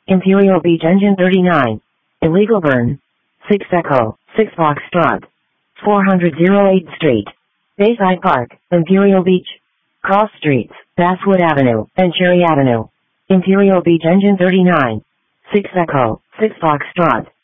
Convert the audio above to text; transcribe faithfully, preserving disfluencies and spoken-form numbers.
Imperial Beach Engine thirty-nine. Illegal burn. six Echo, six Foxtrot. four hundred eighth Street. Bayside Park, Imperial Beach. Cross Streets, Basswood Avenue, and Cherry Avenue. Imperial Beach Engine thirty-nine. six Echo, six Foxtrot.